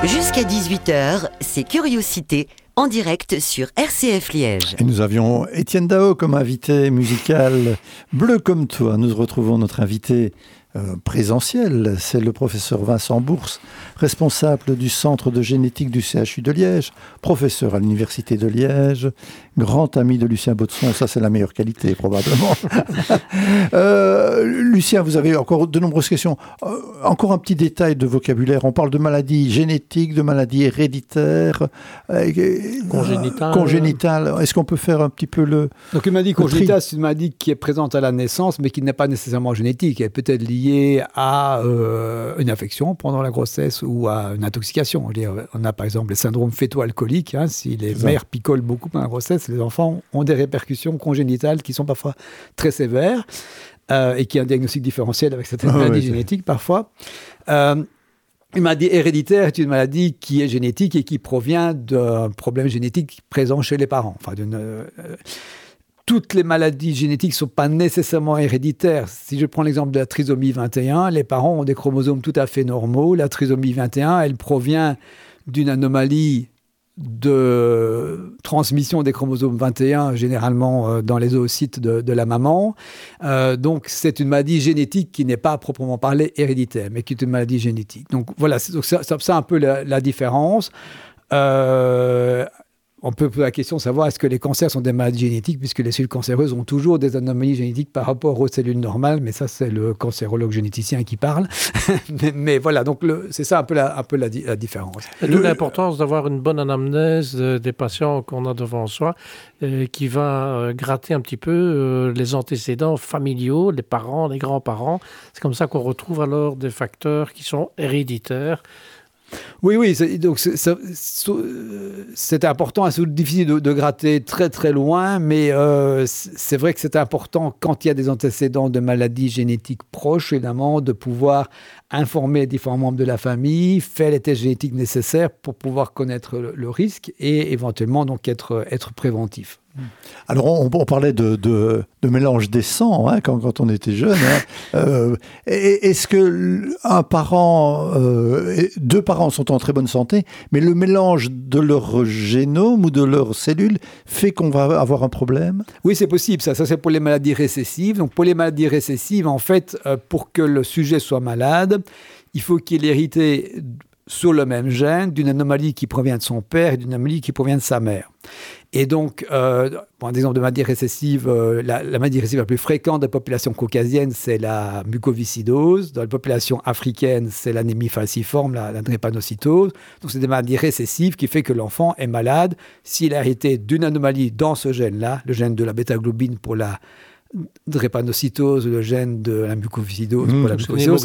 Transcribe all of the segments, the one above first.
Jusqu'à 18h, c'est Curiosité, en direct sur RCF Liège. Et nous avions Étienne Daho comme invité musical. Bleu comme toi, nous retrouvons notre invité présentiel. C'est le professeur Vincent Bourse, responsable du centre de génétique du CHU de Liège, professeur à l'université de Liège, grand ami de Lucien Baudson. Ça, c'est la meilleure qualité, probablement. Lucien, vous avez encore de nombreuses questions. Encore un petit détail de vocabulaire. On parle de maladies génétiques, de maladies héréditaires, congénitales. Est-ce qu'on peut faire un petit peu le... Donc une maladie congénitale, c'est une maladie qui est présente à la naissance, mais qui n'est pas nécessairement génétique. Elle peut être liée à une infection pendant la grossesse ou à une intoxication. On a par exemple le syndrome fœto-alcoolique. Si les mères picolent beaucoup pendant la grossesse, les enfants ont des répercussions congénitales qui sont parfois très sévères et qui ont un diagnostic différentiel avec certaines maladies génétiques parfois. Une maladie héréditaire est une maladie qui est génétique et qui provient d'un problème génétique présent chez les parents. Toutes les maladies génétiques ne sont pas nécessairement héréditaires. Si je prends l'exemple de la trisomie 21, les parents ont des chromosomes tout à fait normaux. La trisomie 21, elle provient d'une anomalie de transmission des chromosomes 21, généralement dans les oocytes de la maman. Donc, c'est une maladie génétique qui n'est pas à proprement parler héréditaire, mais qui est une maladie génétique. Donc, voilà, c'est un peu la différence. On peut poser la question de savoir est-ce que les cancers sont des maladies génétiques, puisque les cellules cancéreuses ont toujours des anomalies génétiques par rapport aux cellules normales, mais ça, c'est le cancérologue généticien qui parle. mais voilà, donc c'est ça un peu la différence. D'où l'importance d'avoir une bonne anamnèse des patients qu'on a devant soi, qui va gratter un petit peu les antécédents familiaux, les parents, les grands-parents. C'est comme ça qu'on retrouve alors des facteurs qui sont héréditaires. Oui, donc c'est important, c'est difficile de gratter très très loin, mais c'est vrai que c'est important quand il y a des antécédents de maladies génétiques proches, évidemment, de pouvoir informer les différents membres de la famille, faire les tests génétiques nécessaires pour pouvoir connaître le risque et éventuellement donc être préventif. Alors, on parlait de mélange des sangs quand on était jeune. Est-ce que deux parents sont en très bonne santé, mais le mélange de leur génome ou de leurs cellules fait qu'on va avoir un problème ? Oui, c'est possible. Ça c'est pour les maladies récessives. Donc, pour les maladies récessives, en fait, pour que le sujet soit malade, il faut qu'il ait hérité sur le même gène d'une anomalie qui provient de son père et d'une anomalie qui provient de sa mère. Et donc, pour un exemple de maladie récessive, la maladie récessive la plus fréquente de la population caucasienne, c'est la mucoviscidose. Dans la population africaine, c'est l'anémie falciforme, la drépanocytose. Donc, c'est des maladies récessives qui fait que l'enfant est malade s'il a hérité d'une anomalie dans ce gène-là, le gène de la bêta-globine pour la drépanocytose, le gène de la mucoviscidose pour la mucoviscidose.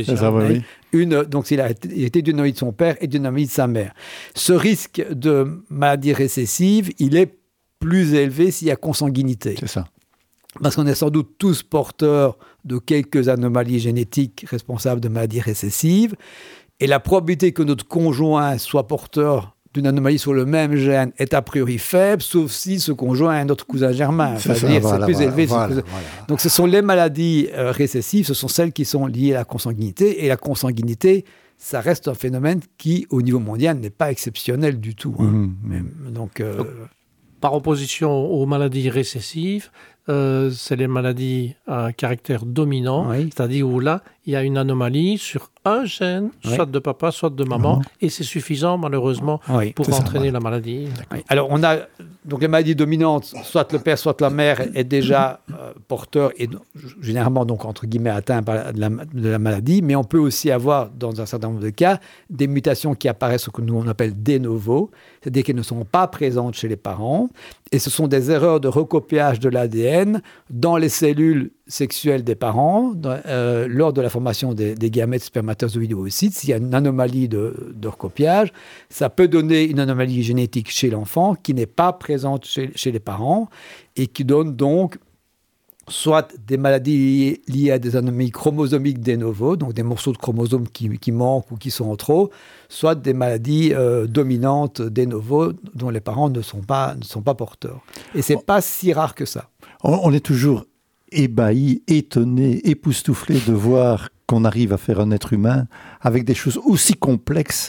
Donc, il a été d'une anomalie de son père et d'une anomalie de sa mère. Ce risque de maladie récessive, il est plus élevé s'il y a consanguinité. C'est ça. Parce qu'on est sans doute tous porteurs de quelques anomalies génétiques responsables de maladies récessives. Et la probabilité que notre conjoint soit porteur d'une anomalie sur le même gène est a priori faible, sauf si ce conjoint est notre cousin germain. C'est plus élevé. Donc, ce sont les maladies récessives, ce sont celles qui sont liées à la consanguinité. Et la consanguinité, ça reste un phénomène qui, au niveau mondial, n'est pas exceptionnel du tout. Donc, par opposition aux maladies récessives, c'est les maladies à caractère dominant, c'est-à-dire où là, il y a une anomalie sur un gène, soit de papa, soit de maman, et c'est suffisant, malheureusement, pour entraîner la maladie. Alors, on a donc les maladies dominantes, soit le père, soit la mère est déjà porteur et généralement, donc, entre guillemets, atteint de la maladie, mais on peut aussi avoir, dans un certain nombre de cas, des mutations qui apparaissent, ce que nous on appelle de novo, c'est-à-dire qu'elles ne sont pas présentes chez les parents, et ce sont des erreurs de recopiage de l'ADN dans les cellules sexuelles des parents, lors de la formation des gamètes spermatozoïdes ou oocytes. S'il y a une anomalie de recopiage, ça peut donner une anomalie génétique chez l'enfant qui n'est pas présente chez les parents et qui donne donc soit des maladies liées à des anomalies chromosomiques de novo, donc des morceaux de chromosomes qui manquent ou qui sont en trop, soit des maladies dominantes de novo dont les parents ne sont pas porteurs. Et ce n'est pas si rare que ça. On est toujours ébahi, étonné, époustouflé de voir qu'on arrive à faire un être humain avec des choses aussi complexes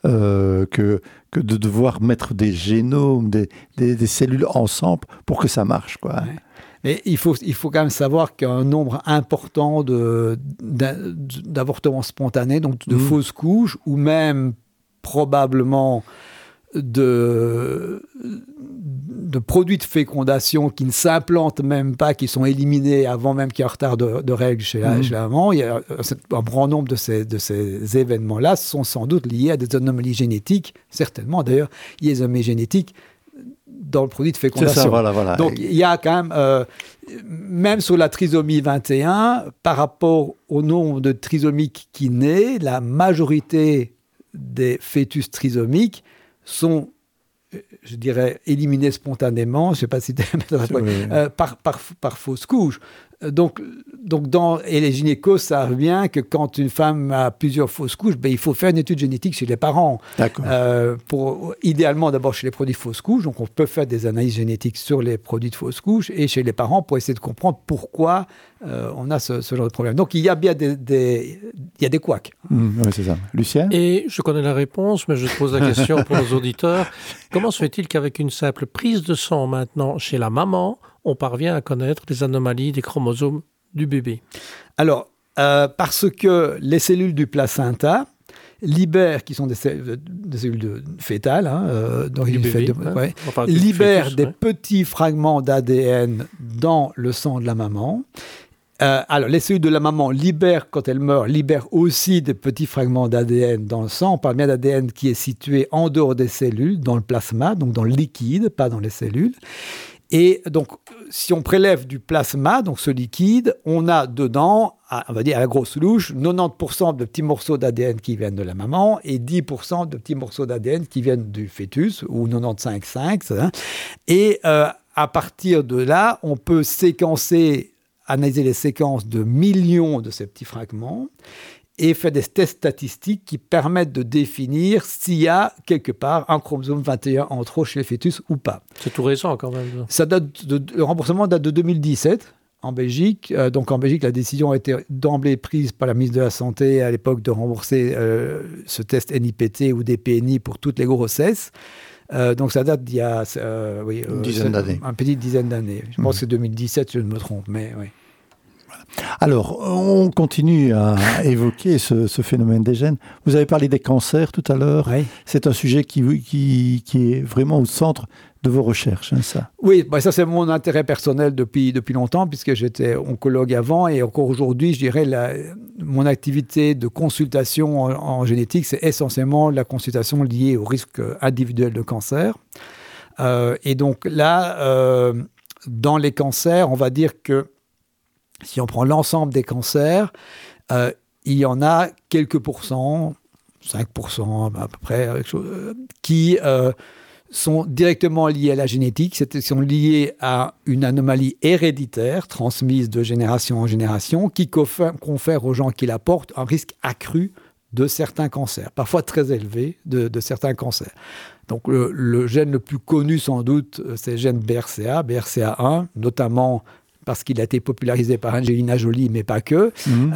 que de devoir mettre des génomes, des cellules ensemble pour que ça marche, quoi. Ouais. Mais il faut quand même savoir qu'un nombre important d'avortements spontanés, donc de fausses couches, ou même probablement de produits de fécondation qui ne s'implantent même pas, qui sont éliminés avant même qu'il y ait un retard de règles chez la maman. Il y a un grand nombre de ces événements-là sont sans doute liés à des anomalies génétiques, certainement d'ailleurs, il y a des anomalies génétiques dans le produit de fécondation. C'est ça, voilà. Donc il y a quand même sur la trisomie 21, par rapport au nombre de trisomiques qui naissent, la majorité des fœtus trisomiques sont, je dirais, éliminés spontanément, je ne sais pas si par fausse couche. Donc et les gynécos savent bien que quand une femme a plusieurs fausses couches, il faut faire une étude génétique chez les parents. D'accord. Idéalement, d'abord chez les produits de fausses couches. Donc, on peut faire des analyses génétiques sur les produits de fausses couches et chez les parents pour essayer de comprendre pourquoi on a ce genre de problème. Donc, il y a bien des couacs. Oui, c'est ça. Lucien ? Et je connais la réponse, mais je te pose la question pour nos auditeurs. Comment se fait-il qu'avec une simple prise de sang maintenant chez la maman, on parvient à connaître les anomalies des chromosomes du bébé? Alors, parce que les cellules du placenta libèrent, qui sont des cellules fétales, libèrent des petits fragments d'ADN dans le sang de la maman. Alors, les cellules de la maman quand elle meurt, libèrent aussi des petits fragments d'ADN dans le sang. On parle bien d'ADN qui est situé en dehors des cellules, dans le plasma, donc dans le liquide, pas dans les cellules. Et donc, si on prélève du plasma, donc ce liquide, on a dedans, on va dire à la grosse louche, 90% de petits morceaux d'ADN qui viennent de la maman et 10% de petits morceaux d'ADN qui viennent du fœtus, ou 95,5. Et à partir de là, on peut analyser les séquences de millions de ces petits fragments et faire des tests statistiques qui permettent de définir s'il y a quelque part un chromosome 21 en trop chez les fœtus ou pas. C'est tout récent quand même. Le remboursement date de 2017 en Belgique. Donc en Belgique, la décision a été d'emblée prise par la ministre de la Santé à l'époque de rembourser ce test NIPT ou DPNI pour toutes les grossesses. Donc ça date d'il y a une dizaine d'années. Une petite dizaine d'années. Je pense que c'est 2017, je ne me trompe, mais oui. Alors, on continue à évoquer ce phénomène des gènes. Vous avez parlé des cancers tout à l'heure. Oui. C'est un sujet qui est vraiment au centre de vos recherches, ça. Oui, ça c'est mon intérêt personnel depuis longtemps, puisque j'étais oncologue avant, et encore aujourd'hui, je dirais, mon activité de consultation en génétique, c'est essentiellement la consultation liée au risque individuel de cancer. Et donc là, dans les cancers, on va dire que si on prend l'ensemble des cancers, il y en a quelques pourcents, 5% à peu près, qui sont directement liés à la génétique, sont liés à une anomalie héréditaire transmise de génération en génération qui confère aux gens qui la portent un risque accru de certains cancers, parfois très élevé de certains cancers. Donc le gène le plus connu sans doute, c'est le gène BRCA1, notamment parce qu'il a été popularisé par Angelina Jolie, mais pas que,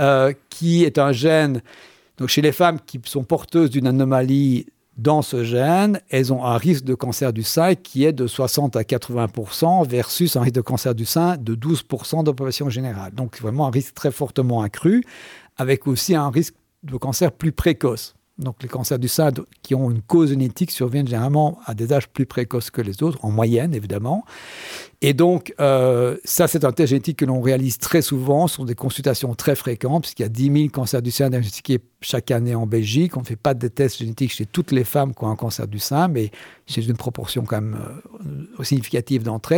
qui est un gène, donc chez les femmes qui sont porteuses d'une anomalie dans ce gène, elles ont un risque de cancer du sein qui est de 60 à 80% versus un risque de cancer du sein de 12% de la population générale. Donc vraiment un risque très fortement accru, avec aussi un risque de cancer plus précoce. Donc les cancers du sein qui ont une cause génétique surviennent généralement à des âges plus précoces que les autres, en moyenne évidemment. Et donc ça c'est un test génétique que l'on réalise très souvent sur des consultations très fréquentes, puisqu'il y a 10 000 cancers du sein diagnostiqués chaque année en Belgique. On ne fait pas de tests génétiques chez toutes les femmes qui ont un cancer du sein, mais chez une proportion quand même significative d'entre elles.